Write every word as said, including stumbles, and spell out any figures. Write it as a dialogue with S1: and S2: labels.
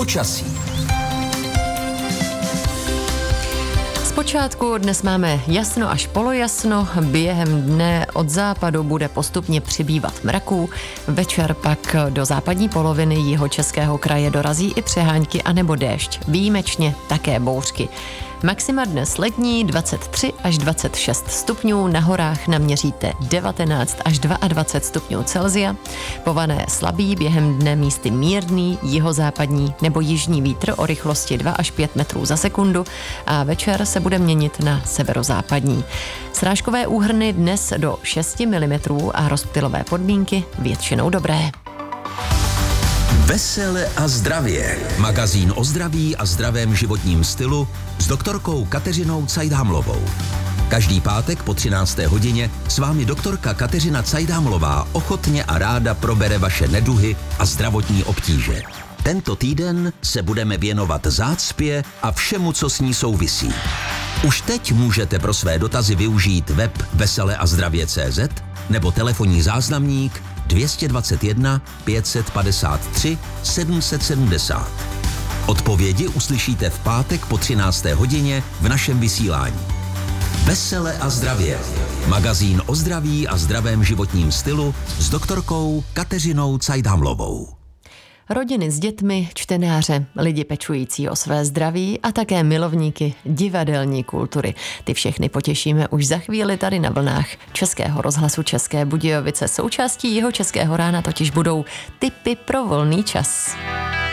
S1: Počasí.
S2: Zpočátku dnes máme jasno až polojasno, během dne od západu bude postupně přibývat mraků, večer pak do západní poloviny jihočeského kraje dorazí i přehánky anebo déšť, výjimečně také bouřky. Maxima dnes letní dvacet tři až dvacet šest stupňů, na horách naměříte devatenáct až dvacet dva stupňů Celsia. Pované slabý, během dne místy mírný, jihozápadní nebo jižní vítr o rychlosti dva až pět metrů za sekundu a večer se bude měnit na severozápadní. Srážkové úhrny dnes do šest milimetrů a rozptylové podmínky většinou dobré.
S1: Vesele a zdravě. Magazín o zdraví a zdravém životním stylu s doktorkou Kateřinou Cajdhamlovou. Každý pátek po třinácté hodině s vámi doktorka Kateřina Cajdhamlová ochotně a ráda probere vaše neduhy a zdravotní obtíže. Tento týden se budeme věnovat zácpě a všemu, co s ní souvisí. Už teď můžete pro své dotazy využít web vesele a zdravě tečka cé zet nebo telefonní záznamník dvě stě dvacet jedna pět set padesát tři sedm set sedmdesát. Odpovědi uslyšíte v pátek po třinácté hodině v našem vysílání. Vesele a zdravě. Magazín o zdraví a zdravém životním stylu s doktorkou Kateřinou Cajdhamlovou.
S2: Rodiny s dětmi, čtenáře, lidi pečující o své zdraví a také milovníky divadelní kultury. Ty všechny potěšíme už za chvíli tady na vlnách Českého rozhlasu České Budějovice. Součástí jeho Českého rána totiž budou tipy pro volný čas.